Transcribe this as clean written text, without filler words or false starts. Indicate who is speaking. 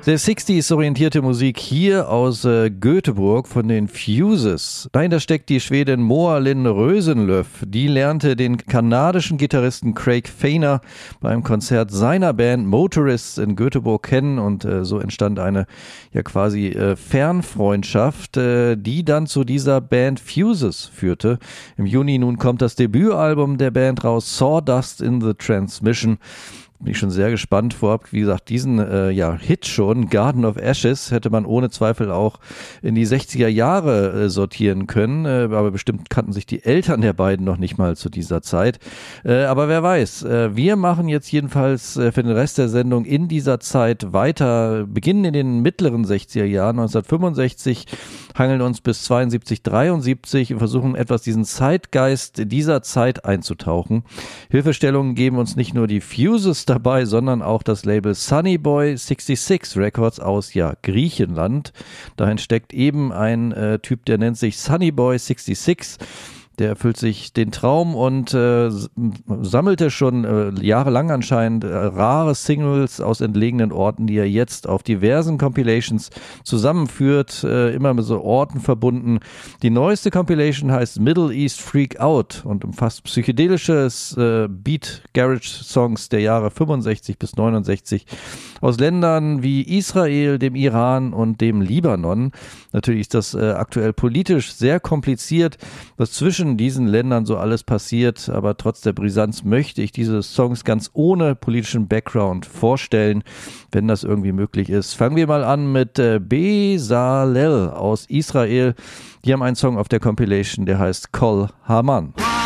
Speaker 1: Sehr 60s-orientierte Musik hier aus Göteborg von den Fuses. Dahinter steckt die Schwedin Moa Linn Rösenlöf. Die lernte den kanadischen Gitarristen Craig Feiner beim Konzert seiner Band Motorists in Göteborg kennen und so entstand eine ja quasi Fernfreundschaft, die dann zu dieser Band Fuses führte. Im Juni nun kommt das Debütalbum der Band raus, Sawdust in the Transmission. Bin ich schon sehr gespannt. Vorab, wie gesagt, diesen Hit schon, Garden of Ashes, hätte man ohne Zweifel auch in die 60er Jahre sortieren können, aber bestimmt kannten sich die Eltern der beiden noch nicht mal zu dieser Zeit. Aber wer weiß, wir machen jetzt jedenfalls für den Rest der Sendung in dieser Zeit weiter, beginnen in den mittleren 60er Jahren, 1965, hangeln uns bis 72, 73 und versuchen etwas diesen Zeitgeist dieser Zeit einzutauchen. Hilfestellungen geben uns nicht nur die Fuses dabei, sondern auch das Label Sunny Boy 66 Records aus Griechenland. Dahin steckt eben ein Typ, der nennt sich Sunny Boy 66. Der erfüllt sich den Traum und sammelte schon jahrelang anscheinend rare Singles aus entlegenen Orten, die er jetzt auf diversen Compilations zusammenführt, immer mit so Orten verbunden. Die neueste Compilation heißt Middle East Freak Out und umfasst psychedelisches Beat-Garage-Songs der Jahre 65 bis 69 aus Ländern wie Israel, dem Iran und dem Libanon. Natürlich ist das aktuell politisch sehr kompliziert, was zwischen diesen Ländern so alles passiert, aber trotz der Brisanz möchte ich diese Songs ganz ohne politischen Background vorstellen, wenn das irgendwie möglich ist. Fangen wir mal an mit Bezalel aus Israel. Die haben einen Song auf der Compilation, der heißt Kol Haman.